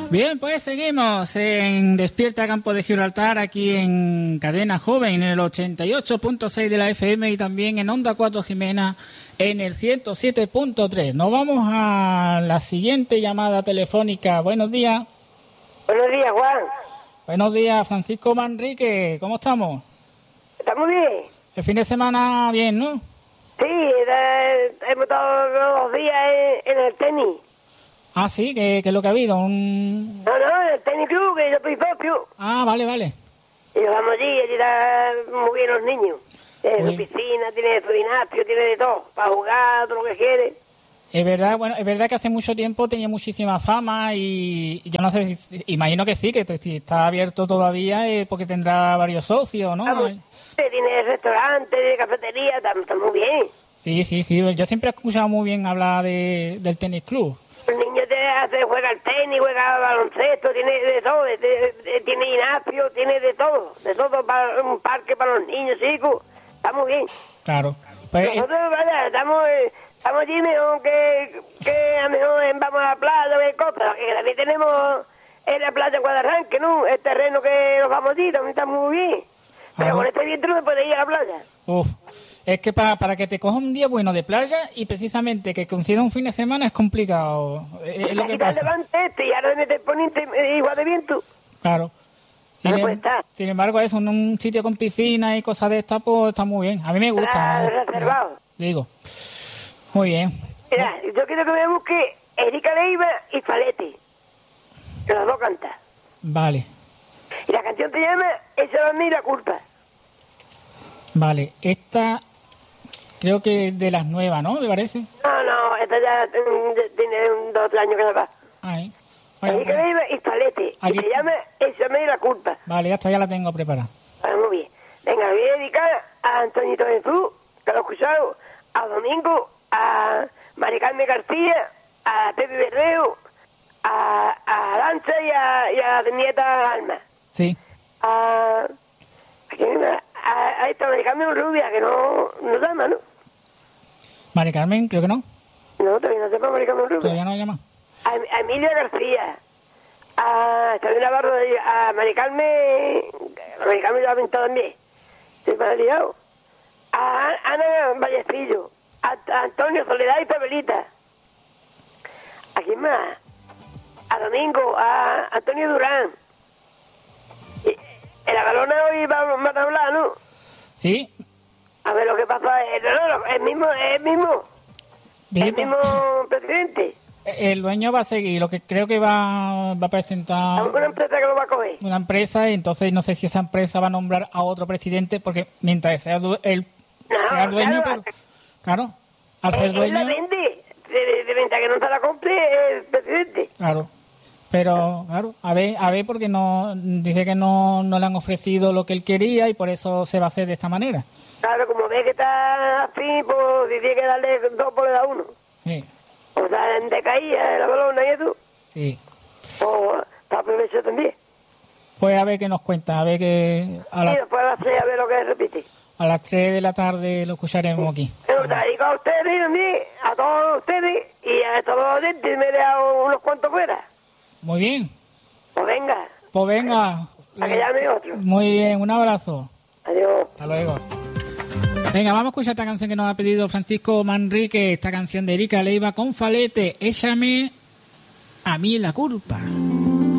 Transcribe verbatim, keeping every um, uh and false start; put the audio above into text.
Bien, pues seguimos en Despierta Campo de Gibraltar, aquí en Cadena Joven, en el ochenta y ocho punto seis de la F M y también en Onda cuatro Jimena en el ciento siete punto tres. Nos vamos a la siguiente llamada telefónica. Buenos días. Buenos días, Juan. Buenos días, Francisco Manrique. ¿Cómo estamos? ¿Estamos bien? El fin de semana bien, ¿no? Sí, eh, hemos estado los días en, en el tenis. Ah, sí, ¿qué, qué es lo que ha habido? Un... No, no, en el tenis club, que yo soy propio. Ah, vale, vale. Y nos vamos allí, allí están muy bien los niños. Tiene Uy. su piscina, tiene su gimnasio, tiene de todo, para jugar, todo lo que quiere. Es verdad, bueno, es verdad que hace mucho tiempo tenía muchísima fama y yo no sé, si, imagino que sí, que te- si está abierto todavía eh, porque tendrá varios socios, ¿no? Vamos, tiene restaurante, tiene cafetería, está, está muy bien. Sí, sí, sí, yo siempre he escuchado muy bien hablar de, del tenis club. El niño te hace, juega al tenis, juega al baloncesto, tiene de todo, de- de- de- tiene gimnasio, tiene de todo, de todo, para un parque para los niños, chicos, está muy bien. Claro. Pues, eh, Nosotros, vaya, estamos, eh, estamos allí mejor que, que a lo mejor en- vamos a la playa, ver cosas, que también tenemos en la playa Guadarranque, ¿no? El terreno que nos vamos allí, también está muy bien. Pero Ajá. con este viento no se puede ir a la playa. uf, es que para, para que te coja un día bueno de playa y precisamente que coincida un fin de semana es complicado. Es, es lo que Aquí está el pasa. levante este y ahora me te poniente eh, igual de viento. Claro. Sin, No em- puede estar. sin embargo, eso en un sitio con piscina y cosas de estas, pues está muy bien. A mí me gusta. Ah, ¿no? reservado. Digo. Muy bien. Mira, yo quiero que me busque Erika Leiva y Falete. Que los dos cantan. Vale. Y la canción se llama Esa es mí la culpa. Vale, esta creo que es de las nuevas, ¿no? ¿Me parece? No, no, esta ya mm, ya tiene un, dos años que no va. Ahí. Bueno, Erika bueno. Leiva y Falete. Aquí. Y se llama Esa es mí la culpa. Vale, ya está, ya la tengo preparada. Ah, muy bien. Venga, voy a dedicar a Antonito Jesús, que lo he escuchado, a Domingo, a Mari Carmen García, a Pepe Berreo, a, a Arancha y a, y a mi nieta Alma. Sí. A, ¿a, quién más? a, a esta Mari Carmen Rubia, que no, no llama, ¿no? Mari Carmen, creo que no. No, todavía no se llama Mari Carmen Rubia. Todavía no llama. A, a Emilia García, a Isabel Navarro, a Mari Carmen, a Mari Carmen la ha pintado también, se me ha liado, a Ana Vallecillo, a, a Antonio Soledad y Pabelita, ¿a quién más? A Domingo, a Antonio Durán. Y, en la galona hoy vamos a hablar, ¿no? Sí. A ver lo que pasa, es, no, no, el mismo, el mismo, Dije, el mismo presidente, el dueño va a seguir, lo que creo que va, va a presentar una empresa que lo va a coger. una empresa y entonces no sé si esa empresa va a nombrar a otro presidente porque mientras sea du- él No, sea dueño, claro, pero, claro, al ser Él, él la dueño, vende, de, de, de venta que no se la compre el presidente. claro. Pero, claro, a ver, a ver, porque no dice que no, no le han ofrecido lo que él quería y por eso se va a hacer de esta manera. Claro, como ve que está así, pues si tiene que darle dos, pues le da uno. Sí, O sea, en decaída la balona y eso, sí. pues para aprovechar también. Pues a ver qué nos cuenta, a ver que a, Y la- después a las seis a ver lo que repite. a las tres de la tarde lo escucharemos aquí. Pero te digo a ustedes también, a todos ustedes y a todos los oyentes, me he dejado unos cuantos fuera. Muy bien, Pues venga, pues venga. a que llame otro. Muy bien, un abrazo. Adiós. Hasta luego. Venga, vamos a escuchar esta canción que nos ha pedido Francisco Manrique, esta canción de Erika Leiva con Falete, Échame a mí la culpa.